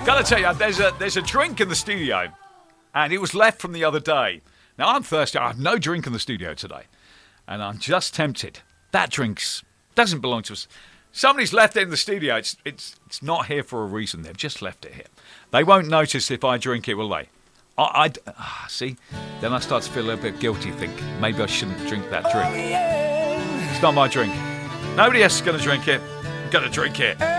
Gotta tell you, there's a drink in the studio, and it was left from the other day. Now, I'm thirsty. I have no drink in the studio today, and I'm just tempted. That drink doesn't belong to us. Somebody's left it in the studio. It's not here for a reason. They've just left it here. They won't notice if I drink it, will they? See? Then I start to feel a little bit guilty, think maybe I shouldn't drink that drink. It's not my drink. Nobody else is going to drink it. I'm going to drink it.